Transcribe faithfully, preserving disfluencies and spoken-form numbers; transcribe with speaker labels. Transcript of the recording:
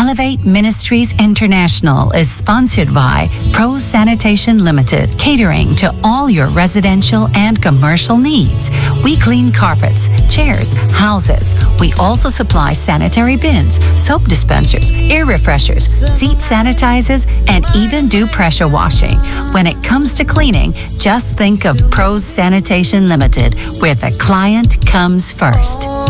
Speaker 1: Elevate Ministries International is sponsored by Pro Sanitation Limited, catering to all your residential and commercial needs. We clean carpets, chairs, houses. We also supply sanitary bins, soap dispensers, air refreshers, seat sanitizers, and even do pressure washing. When it comes to cleaning, just think of Pro Sanitation Limited, where the client comes first.